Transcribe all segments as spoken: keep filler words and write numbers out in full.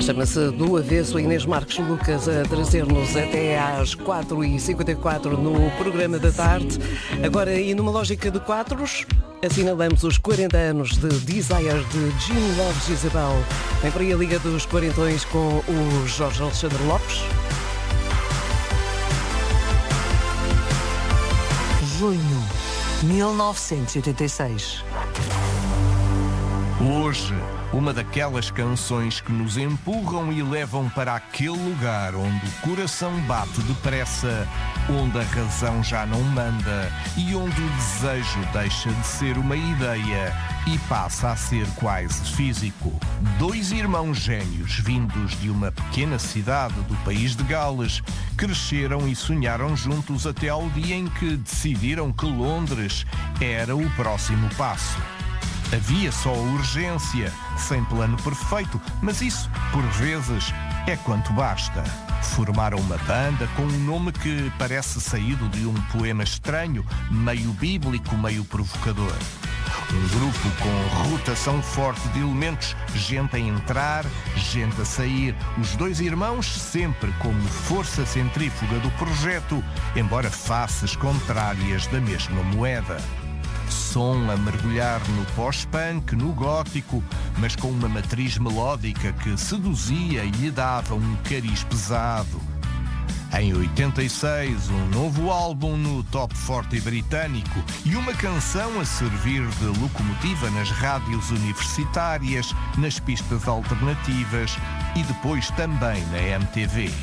Chama-se Do Avesso. Inês Marques Lucas a trazer-nos até às quatro e cinquenta e quatro no programa da tarde. Agora, e numa lógica de quatros, assinalamos os quarenta anos de Desire de Gene Loves Isabel. Vem para aí a Liga dos Quarentões com o Jorge Alexandre Lopes. Junho mil novecentos e oitenta e seis. Hoje, uma daquelas canções que nos empurram e levam para aquele lugar onde o coração bate depressa, onde a razão já não manda e onde o desejo deixa de ser uma ideia e passa a ser quase físico. Dois irmãos gêmeos vindos de uma pequena cidade do país de Gales cresceram e sonharam juntos até ao dia em que decidiram que Londres era o próximo passo. Havia só urgência, sem plano perfeito, mas isso, por vezes, é quanto basta. Formaram uma banda com um nome que parece saído de um poema estranho, meio bíblico, meio provocador. Um grupo com rotação forte de elementos, gente a entrar, gente a sair. Os dois irmãos sempre como força centrífuga do projeto, embora faces contrárias da mesma moeda. Som a mergulhar no pós-punk, no gótico, mas com uma matriz melódica que seduzia e lhe dava um cariz pesado. Em oitenta e seis, um novo álbum no Top quarenta britânico e uma canção a servir de locomotiva nas rádios universitárias, nas pistas alternativas e depois também na M T V.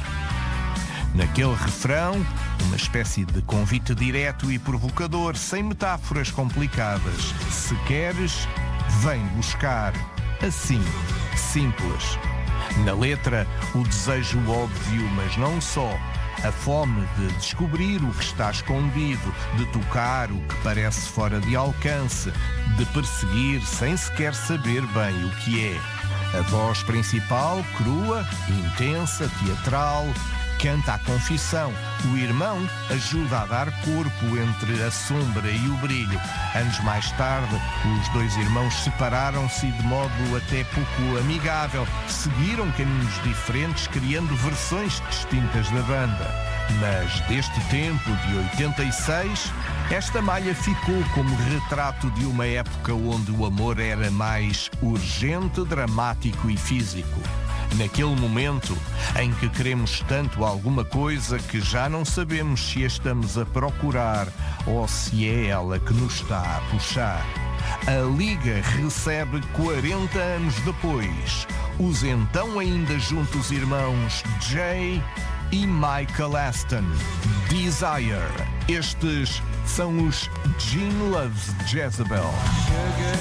Naquele refrão, uma espécie de convite direto e provocador, sem metáforas complicadas. Se queres, vem buscar. Assim, simples. Na letra, o desejo óbvio, mas não só. A fome de descobrir o que está escondido, de tocar o que parece fora de alcance, de perseguir sem sequer saber bem o que é. A voz principal, crua, intensa, teatral, canta a confissão. O irmão ajuda a dar corpo entre a sombra e o brilho. Anos mais tarde, os dois irmãos separaram-se de modo até pouco amigável. Seguiram caminhos diferentes, criando versões distintas da banda. Mas deste tempo, de oitenta e seis, esta malha ficou como retrato de uma época onde o amor era mais urgente, dramático e físico. Naquele momento em que queremos tanto alguma coisa que já não sabemos se a estamos a procurar ou se é ela que nos está a puxar. A Liga recebe quarenta anos depois os então ainda juntos irmãos Jay e Michael Aston. Desire. Estes são os Gene Loves Jezebel.